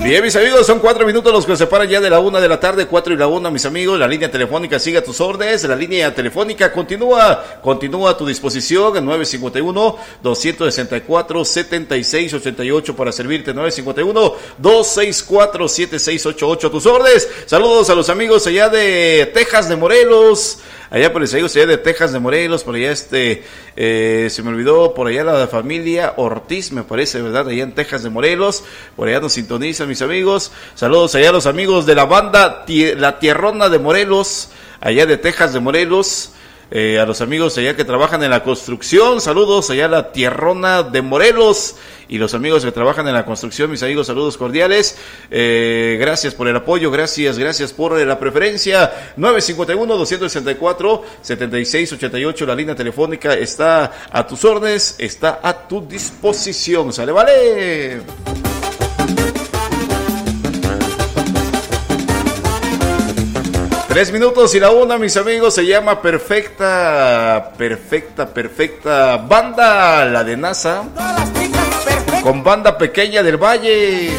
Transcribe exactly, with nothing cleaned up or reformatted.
Bien, mis amigos, son cuatro minutos los que nos separan ya de la una de la tarde, cuatro y la una, mis amigos. La línea telefónica sigue a tus órdenes. La línea telefónica continúa, continúa a tu disposición en nueve cinco uno, dos seis cuatro, siete seis ocho ocho para servirte. Nueve cinco uno, dos seis cuatro, siete seis ocho ocho a tus órdenes. Saludos a los amigos allá de Texas de Morelos. Allá por el allá de Texas de Morelos, por allá este, eh, se me olvidó, por allá la familia Ortiz, me parece, ¿verdad? Allá en Texas de Morelos, por allá nos sintonizan mis amigos. Saludos allá a los amigos de la banda La Tierrona de Morelos, allá de Texas de Morelos. Eh, a los amigos allá que trabajan en la construcción, saludos allá a La Tierrona de Morelos y los amigos que trabajan en la construcción, mis amigos, saludos cordiales. Eh, gracias por el apoyo, gracias, gracias por la preferencia. Nueve cinco uno, dos seis cuatro, siete seis ocho ocho, la línea telefónica está a tus órdenes, está a tu disposición, ¿sale? Vale. Tres minutos y la una, mis amigos, se llama Perfecta, Perfecta, Perfecta Banda, la de NASA, con Banda Pequeña del Valle.